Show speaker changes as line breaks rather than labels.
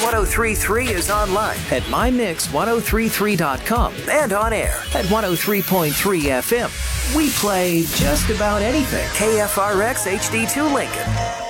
1033 is online at mymix1033.com and on air at 103.3 FM. We play just about anything. KFRX HD2 Lincoln.